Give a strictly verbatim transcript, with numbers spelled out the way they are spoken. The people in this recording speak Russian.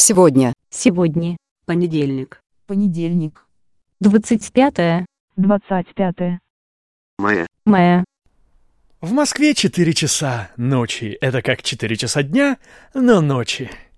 Сегодня. Сегодня. Понедельник. Понедельник. Двадцать пятое. Двадцать пятое. Мая. Мая. В Москве четыре часа ночи. Это как четыре часа дня, но ночи.